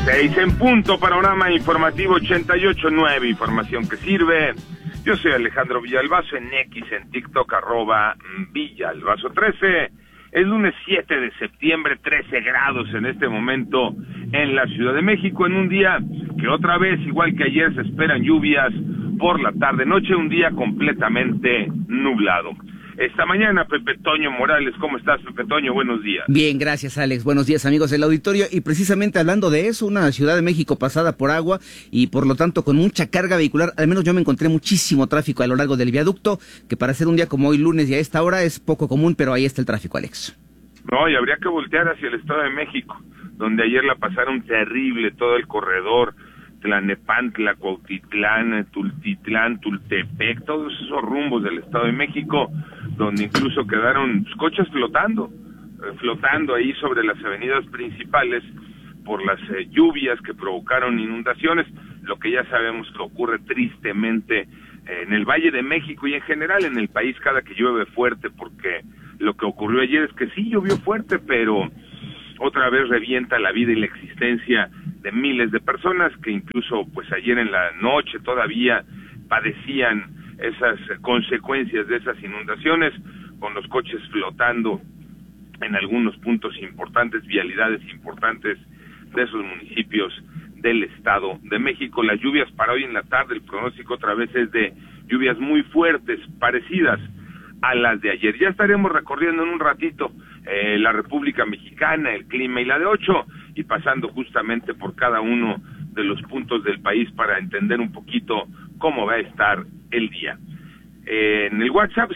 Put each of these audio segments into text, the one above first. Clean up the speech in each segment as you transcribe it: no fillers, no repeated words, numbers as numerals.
6 en punto, panorama informativo 88.9, información que sirve. Yo soy Alejandro Villalbazo, en X, en TikTok, @Villalbazo13. Es lunes 7 de septiembre, 13 grados en este momento en la Ciudad de México, en un día que otra vez, igual que ayer, se esperan lluvias por la tarde-noche, un día completamente nublado. Esta mañana, Pepe Toño Morales, ¿cómo estás, Pepe Toño? Buenos días. Bien, gracias, Alex. Buenos días, amigos del auditorio. Y precisamente hablando de eso, una Ciudad de México pasada por agua y por lo tanto con mucha carga vehicular. Al menos yo me encontré muchísimo tráfico a lo largo del viaducto, que para ser un día como hoy, lunes y a esta hora, es poco común, pero ahí está el tráfico, Alex. No, y habría que voltear hacia el Estado de México, donde ayer la pasaron terrible todo el corredor, Tlanepantla, Cuautitlán, Tultitlán, Tultepec, todos esos rumbos del Estado de México, donde incluso quedaron coches flotando ahí sobre las avenidas principales por las lluvias que provocaron inundaciones, lo que ya sabemos que ocurre tristemente en el Valle de México y en general en el país cada que llueve fuerte, porque lo que ocurrió ayer es que sí llovió fuerte, pero otra vez revienta la vida y la existencia de miles de personas que incluso pues ayer en la noche todavía padecían esas consecuencias de esas inundaciones, con los coches flotando en algunos puntos importantes, vialidades importantes de esos municipios del Estado de México. Las lluvias para hoy en la tarde, el pronóstico otra vez es de lluvias muy fuertes, parecidas a las de ayer. Ya estaremos recorriendo en un ratito la República Mexicana, el clima y la de 8, y pasando justamente por cada uno de los puntos del país para entender un poquito cómo va a estar el día. En el WhatsApp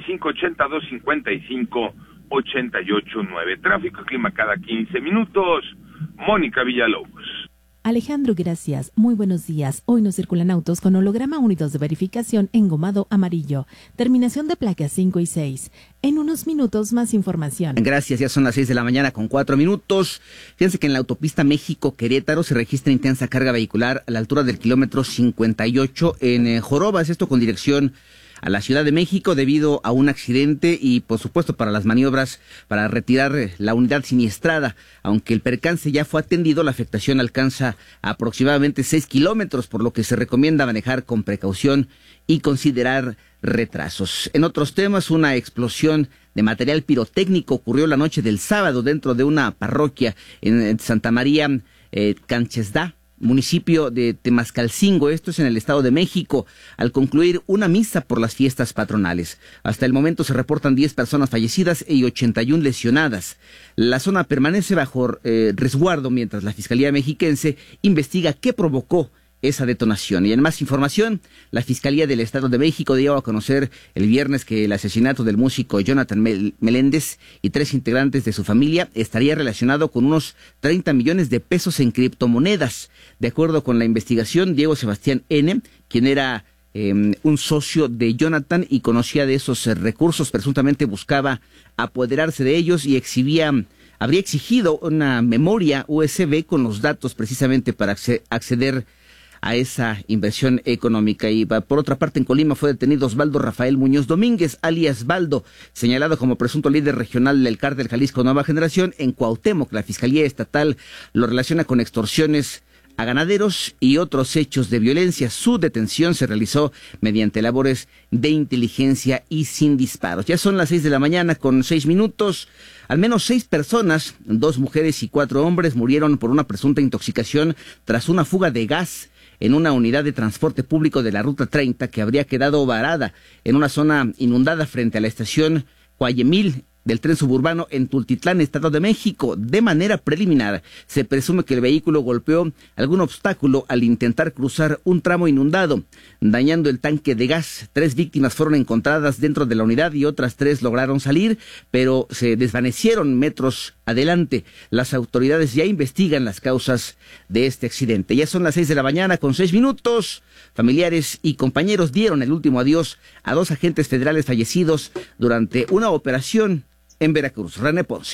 5582558889. Tráfico y clima cada 15 minutos. Mónica Villalobos. Alejandro, gracias. Muy buenos días. Hoy no circulan autos con holograma unidos de verificación engomado amarillo. Terminación de placas 5 y 6. En unos minutos más información. Gracias, ya son las 6 de la mañana con 4 minutos. Fíjense que en la autopista México-Querétaro se registra intensa carga vehicular a la altura del kilómetro 58 en Jorobas, esto con dirección a la Ciudad de México debido a un accidente y, por supuesto, para las maniobras para retirar la unidad siniestrada. Aunque el percance ya fue atendido, la afectación alcanza aproximadamente 6 kilómetros, por lo que se recomienda manejar con precaución y considerar retrasos. En otros temas, una explosión de material pirotécnico ocurrió la noche del sábado dentro de una parroquia en Santa María Canchesdá, municipio de Temascalcingo, esto es en el Estado de México, al concluir una misa por las fiestas patronales. Hasta el momento se reportan 10 personas fallecidas y 81 lesionadas. La zona permanece bajo resguardo mientras la Fiscalía Mexiquense investiga qué provocó esa detonación. Y en más información, la Fiscalía del Estado de México dio a conocer el viernes que el asesinato del músico Jonathan Meléndez y 3 integrantes de su familia estaría relacionado con unos 30 millones de pesos en criptomonedas. De acuerdo con la investigación, Diego Sebastián N., quien era un socio de Jonathan y conocía de esos recursos, presuntamente buscaba apoderarse de ellos y habría exigido una memoria USB con los datos precisamente para acceder a esa inversión económica. Y por otra parte, en Colima fue detenido Osvaldo Rafael Muñoz Domínguez, alias Baldo, señalado como presunto líder regional del cártel Jalisco Nueva Generación. En Cuauhtémoc, la Fiscalía Estatal lo relaciona con extorsiones a ganaderos y otros hechos de violencia. Su detención se realizó mediante labores de inteligencia y sin disparos. Ya son las 6 de la mañana con 6 minutos. Al menos 6 personas, 2 mujeres y 4 hombres, murieron por una presunta intoxicación tras una fuga de gas en una unidad de transporte público de la Ruta 30 que habría quedado varada en una zona inundada frente a la estación Cuayemil del tren suburbano en Tultitlán, Estado de México. De manera preliminar, se presume que el vehículo golpeó algún obstáculo al intentar cruzar un tramo inundado, dañando el tanque de gas. 3 víctimas fueron encontradas dentro de la unidad y otras 3 lograron salir, pero se desvanecieron metros adelante. Las autoridades ya investigan las causas de este accidente. Ya son las 6 de la mañana con 6 minutos. Familiares y compañeros dieron el último adiós a 2 agentes federales fallecidos durante una operación en Veracruz. René Ponce.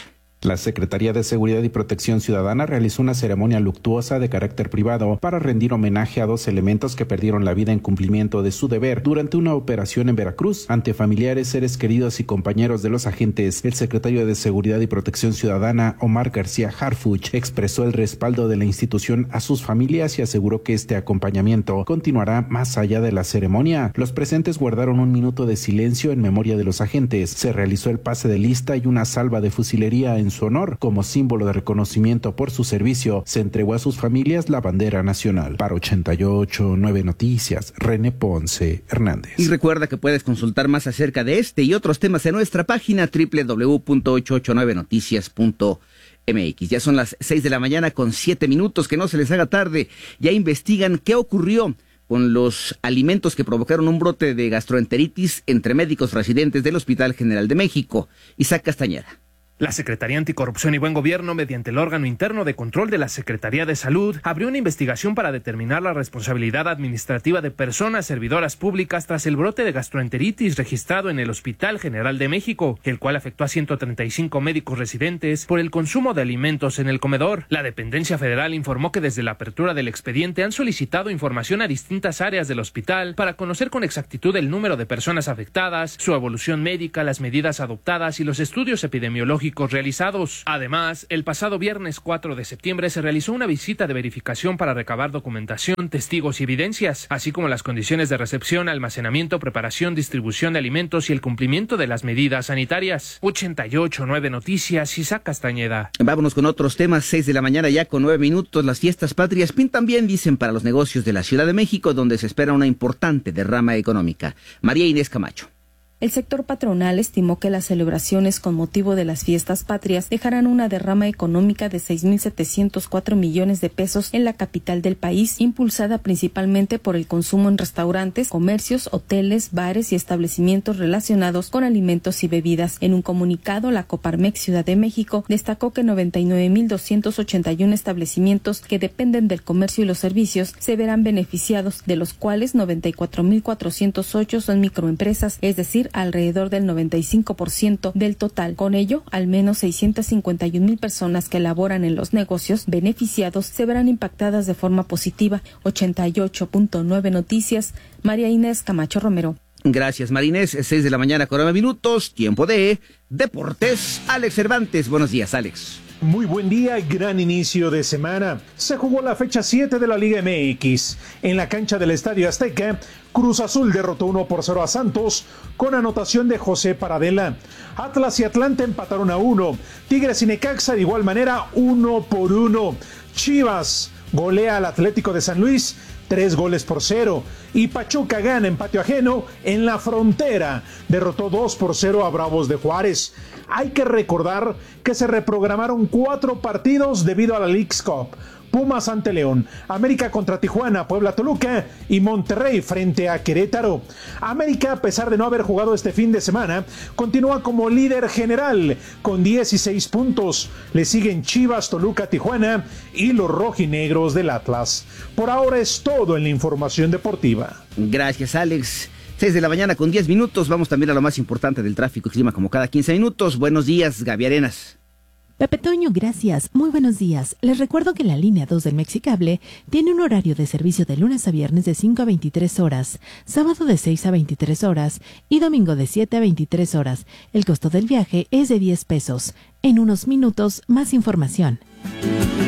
La Secretaría de Seguridad y Protección Ciudadana realizó una ceremonia luctuosa de carácter privado para rendir homenaje a 2 elementos que perdieron la vida en cumplimiento de su deber durante una operación en Veracruz. Ante familiares, seres queridos y compañeros de los agentes, el secretario de Seguridad y Protección Ciudadana, Omar García Harfuch, expresó el respaldo de la institución a sus familias y aseguró que este acompañamiento continuará más allá de la ceremonia. Los presentes guardaron un minuto de silencio en memoria de los agentes. Se realizó el pase de lista y una salva de fusilería en su honor. Como símbolo de reconocimiento por su servicio, se entregó a sus familias la bandera nacional. Para 88.9 Noticias, René Ponce Hernández. Y recuerda que puedes consultar más acerca de este y otros temas en nuestra página www.889noticias.mx. Ya son las 6 de la mañana con 7 minutos, que no se les haga tarde. Ya investigan qué ocurrió con los alimentos que provocaron un brote de gastroenteritis entre médicos residentes del Hospital General de México. Isaac Castañeda. La Secretaría Anticorrupción y Buen Gobierno, mediante el órgano interno de control de la Secretaría de Salud, abrió una investigación para determinar la responsabilidad administrativa de personas servidoras públicas tras el brote de gastroenteritis registrado en el Hospital General de México, el cual afectó a 135 médicos residentes por el consumo de alimentos en el comedor. La dependencia federal informó que desde la apertura del expediente han solicitado información a distintas áreas del hospital para conocer con exactitud el número de personas afectadas, su evolución médica, las medidas adoptadas y los estudios epidemiológicos realizados. Además, el pasado viernes 4 de septiembre se realizó una visita de verificación para recabar documentación, testigos y evidencias, así como las condiciones de recepción, almacenamiento, preparación, distribución de alimentos y el cumplimiento de las medidas sanitarias. 88.9 Noticias, Isaac Castañeda. Vámonos con otros temas. 6 de la mañana ya con 9 minutos. Las fiestas patrias pintan bien, dicen, para los negocios de la Ciudad de México, donde se espera una importante derrama económica. María Inés Camacho. El sector patronal estimó que las celebraciones con motivo de las fiestas patrias dejarán una derrama económica de 6.704 millones de pesos en la capital del país, impulsada principalmente por el consumo en restaurantes, comercios, hoteles, bares y establecimientos relacionados con alimentos y bebidas. En un comunicado, la Coparmex Ciudad de México destacó que 99.281 establecimientos que dependen del comercio y los servicios se verán beneficiados, de los cuales 94.408 son microempresas, es decir, alrededor del 95% del total. Con ello, al menos 651,000 personas que laboran en los negocios beneficiados se verán impactadas de forma positiva. 88.9 Noticias, María Inés Camacho Romero. Gracias, Marinés. 6 de la mañana con 9 minutos. Tiempo de Deportes. Alex Cervantes. Buenos días, Alex. Muy buen día y gran inicio de semana. Se jugó la fecha 7 de la Liga MX. En la cancha del Estadio Azteca, Cruz Azul derrotó 1-0 a Santos con anotación de José Paradela. Atlas y Atlanta empataron a 1. Tigres y Necaxa de igual manera 1-1. Chivas golea al Atlético de San Luis 3-0. Y Pachuca gana en patio ajeno en La Frontera. Derrotó 2-0 a Bravos de Juárez. Hay que recordar que se reprogramaron 4 partidos debido a la Leagues Cup. Pumas ante León, América contra Tijuana, Puebla Toluca y Monterrey frente a Querétaro. América, a pesar de no haber jugado este fin de semana, continúa como líder general con 16 puntos. Le siguen Chivas, Toluca, Tijuana y los rojinegros del Atlas. Por ahora es todo en la información deportiva. Gracias, Alex. 6 de la mañana con 10 minutos. Vamos también a lo más importante del tráfico y clima como cada 15 minutos. Buenos días, Gaby Arenas. Pepe Toño, gracias. Muy buenos días. Les recuerdo que la línea 2 del Mexicable tiene un horario de servicio de lunes a viernes de 5 a 23 horas, sábado de 6 a 23 horas y domingo de 7 a 23 horas. El costo del viaje es de 10 pesos. En unos minutos, más información.